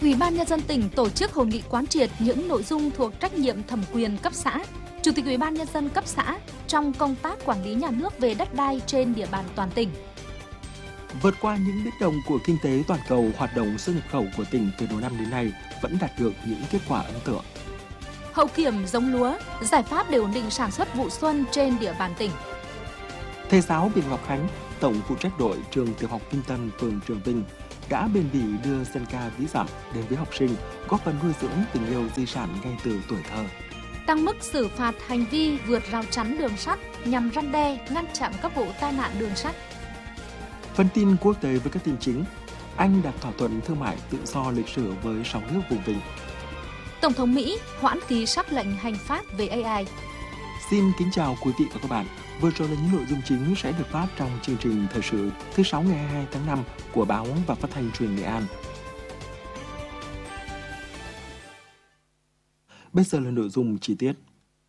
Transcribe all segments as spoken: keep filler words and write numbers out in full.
Ủy ban Nhân dân tỉnh tổ chức hội nghị quán triệt những nội dung thuộc trách nhiệm thẩm quyền cấp xã, Chủ tịch Ủy ban Nhân dân cấp xã trong công tác quản lý nhà nước về đất đai trên địa bàn toàn tỉnh. Vượt qua những biến động của kinh tế toàn cầu, hoạt động xuất nhập khẩu của tỉnh từ đầu năm đến nay vẫn đạt được những kết quả ấn tượng. Hậu kiểm giống lúa, giải pháp để ổn định sản xuất vụ xuân trên địa bàn tỉnh. Thầy giáo Bình Ngọc Khánh, tổng phụ trách đội trường tiểu học Vinh Tân, phường Trường Vinh, đã bền bỉ đưa dân ca ví dặm đến với học sinh, góp phần nuôi dưỡng tình yêu di sản ngay từ tuổi thơ. Tăng mức xử phạt hành vi vượt rào chắn đường sắt nhằm răn đe, ngăn chặn các vụ tai nạn đường sắt. Phần tin quốc tế với các tin chính. Anh đạt thỏa thuận thương mại tự do lịch sử với sáu nước vùng vịnh. Tổng thống Mỹ hoãn ký sắc lệnh hành pháp về a i. Xin kính chào quý vị và các bạn. Vừa rồi là những nội dung chính sẽ được phát trong chương trình thời sự thứ sáu ngày hai mươi hai tháng năm của Báo và Phát thanh Truyền Nghệ An. Bây giờ là nội dung chi tiết.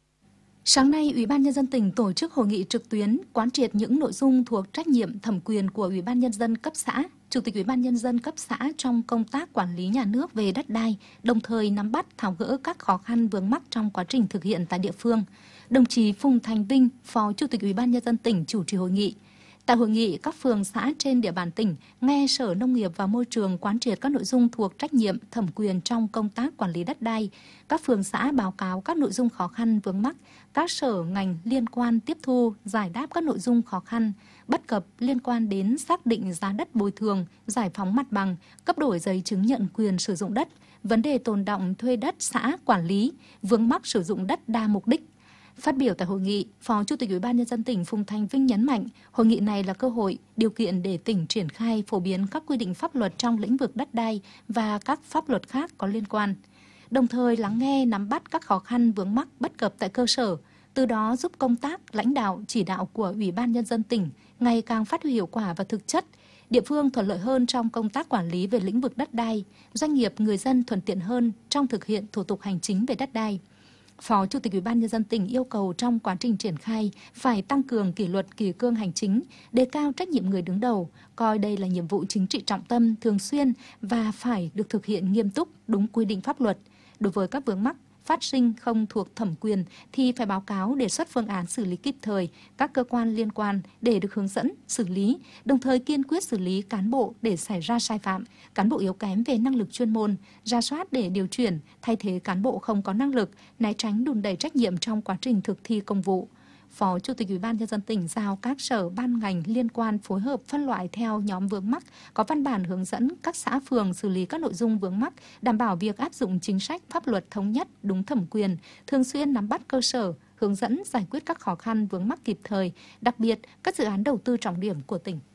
Sáng nay, Ủy ban Nhân dân tỉnh tổ chức hội nghị trực tuyến quán triệt những nội dung thuộc trách nhiệm thẩm quyền của Ủy ban Nhân dân cấp xã, Chủ tịch Ủy ban Nhân dân cấp xã trong công tác quản lý nhà nước về đất đai, đồng thời nắm bắt tháo gỡ các khó khăn vướng mắc trong quá trình thực hiện tại địa phương. Đồng chí Phùng Thành Vinh, Phó Chủ tịch Ủy ban Nhân dân tỉnh chủ trì hội nghị. Tại hội nghị, các phường xã trên địa bàn tỉnh nghe Sở Nông nghiệp và Môi trường quán triệt các nội dung thuộc trách nhiệm thẩm quyền trong công tác quản lý đất đai. Các phường xã báo cáo các nội dung khó khăn vướng mắc, các sở ngành liên quan tiếp thu, giải đáp các nội dung khó khăn, bất cập liên quan đến xác định giá đất bồi thường, giải phóng mặt bằng, cấp đổi giấy chứng nhận quyền sử dụng đất, vấn đề tồn đọng thuê đất xã quản lý, vướng mắc sử dụng đất đa mục đích. Phát biểu tại hội nghị, Phó Chủ tịch Ủy ban Nhân dân tỉnh Phùng Thành Vinh nhấn mạnh, hội nghị này là cơ hội, điều kiện để tỉnh triển khai phổ biến các quy định pháp luật trong lĩnh vực đất đai và các pháp luật khác có liên quan. Đồng thời lắng nghe, nắm bắt các khó khăn vướng mắc bất cập tại cơ sở, từ đó giúp công tác lãnh đạo chỉ đạo của Ủy ban Nhân dân tỉnh ngày càng phát huy hiệu quả và thực chất, địa phương thuận lợi hơn trong công tác quản lý về lĩnh vực đất đai, doanh nghiệp, người dân thuận tiện hơn trong thực hiện thủ tục hành chính về đất đai. Phó Chủ tịch Ủy ban Nhân dân tỉnh yêu cầu trong quá trình triển khai phải tăng cường kỷ luật kỷ cương hành chính, đề cao trách nhiệm người đứng đầu, coi đây là nhiệm vụ chính trị trọng tâm, thường xuyên và phải được thực hiện nghiêm túc, đúng quy định pháp luật. Đối với các vướng mắc phát sinh không thuộc thẩm quyền thì phải báo cáo đề xuất phương án xử lý kịp thời các cơ quan liên quan để được hướng dẫn, xử lý, đồng thời kiên quyết xử lý cán bộ để xảy ra sai phạm, cán bộ yếu kém về năng lực chuyên môn, rà soát để điều chuyển, thay thế cán bộ không có năng lực, né tránh đùn đẩy trách nhiệm trong quá trình thực thi công vụ. Phó Chủ tịch Ủy ban Nhân dân tỉnh giao các sở ban ngành liên quan phối hợp phân loại theo nhóm vướng mắc, có văn bản hướng dẫn các xã phường xử lý các nội dung vướng mắc, đảm bảo việc áp dụng chính sách pháp luật thống nhất, đúng thẩm quyền, thường xuyên nắm bắt cơ sở, hướng dẫn giải quyết các khó khăn vướng mắc kịp thời, đặc biệt các dự án đầu tư trọng điểm của tỉnh.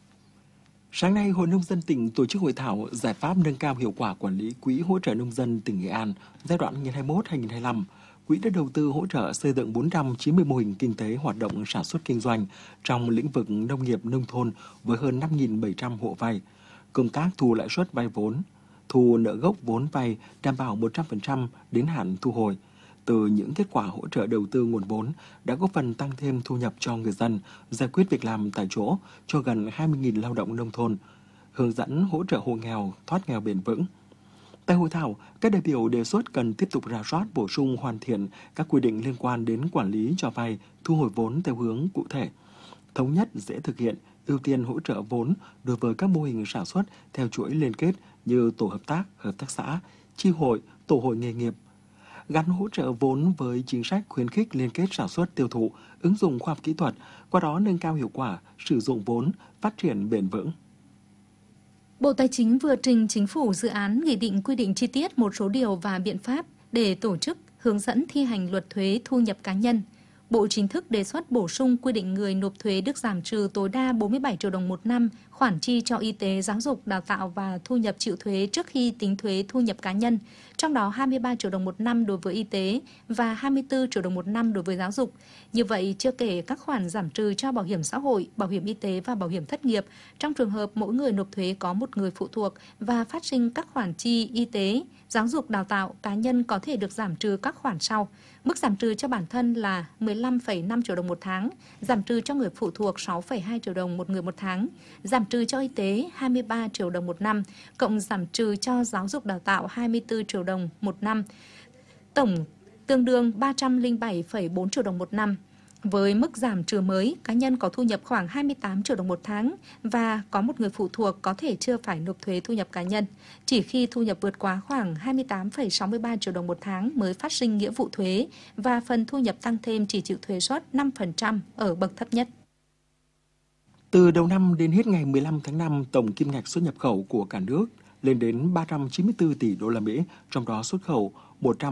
Sáng nay, Hội Nông dân tỉnh tổ chức hội thảo giải pháp nâng cao hiệu quả quản lý quỹ hỗ trợ nông dân tỉnh Nghệ An giai đoạn hai nghìn không trăm hai mươi mốt đến hai nghìn không trăm hai mươi lăm. Quỹ đã đầu tư hỗ trợ xây dựng bốn trăm chín mươi mô hình kinh tế hoạt động sản xuất kinh doanh trong lĩnh vực nông nghiệp nông thôn với hơn năm nghìn bảy trăm hộ vay. Công tác thu lãi suất vay vốn, thu nợ gốc vốn vay đảm bảo một trăm phần trăm đến hạn thu hồi. Từ những kết quả hỗ trợ đầu tư nguồn vốn đã góp phần tăng thêm thu nhập cho người dân, giải quyết việc làm tại chỗ cho gần hai mươi nghìn lao động nông thôn, hướng dẫn hỗ trợ hộ nghèo thoát nghèo bền vững. Tại hội thảo, các đại biểu đề xuất cần tiếp tục rà soát, bổ sung, hoàn thiện các quy định liên quan đến quản lý cho vay, thu hồi vốn theo hướng cụ thể, thống nhất, dễ thực hiện, ưu tiên hỗ trợ vốn đối với các mô hình sản xuất theo chuỗi liên kết như tổ hợp tác, hợp tác xã, chi hội, tổ hội nghề nghiệp, gắn hỗ trợ vốn với chính sách khuyến khích liên kết sản xuất tiêu thụ, ứng dụng khoa học kỹ thuật, qua đó nâng cao hiệu quả sử dụng vốn, phát triển bền vững. Bộ Tài chính vừa trình Chính phủ dự án nghị định quy định chi tiết một số điều và biện pháp để tổ chức, hướng dẫn thi hành luật thuế thu nhập cá nhân. Bộ chính thức đề xuất bổ sung quy định người nộp thuế được giảm trừ tối đa bốn mươi bảy triệu đồng một năm khoản chi cho y tế, giáo dục, đào tạo và thu nhập chịu thuế trước khi tính thuế thu nhập cá nhân, trong đó hai mươi ba triệu đồng một năm đối với y tế và hai mươi tư triệu đồng một năm đối với giáo dục. Như vậy, chưa kể các khoản giảm trừ cho bảo hiểm xã hội, bảo hiểm y tế và bảo hiểm thất nghiệp, trong trường hợp mỗi người nộp thuế có một người phụ thuộc và phát sinh các khoản chi y tế, giáo dục, đào tạo, cá nhân có thể được giảm trừ các khoản sau. Mức giảm trừ cho bản thân là mười lăm lăm phẩy năm triệu đồng một tháng, giảm trừ cho người phụ thuộc sáu phẩy hai triệu đồng một người một tháng, giảm trừ cho y tế hai mươi ba triệu đồng một năm, cộng giảm trừ cho giáo dục đào tạo hai mươi tư triệu đồng một năm, tổng tương đương ba trăm lẻ bảy phẩy bốn triệu đồng một năm. Với mức giảm trừ mới, cá nhân có thu nhập khoảng hai mươi tám triệu đồng một tháng và có một người phụ thuộc có thể chưa phải nộp thuế thu nhập cá nhân. Chỉ khi thu nhập vượt quá khoảng hai mươi tám phẩy sáu mươi ba triệu đồng một tháng mới phát sinh nghĩa vụ thuế và phần thu nhập tăng thêm chỉ chịu thuế suất năm phần trăm ở bậc thấp nhất. Từ đầu năm đến hết ngày mười lăm tháng năm, tổng kim ngạch xuất nhập khẩu của cả nước lên đến ba trăm chín mươi tư tỷ đô la Mỹ, trong đó xuất khẩu một trăm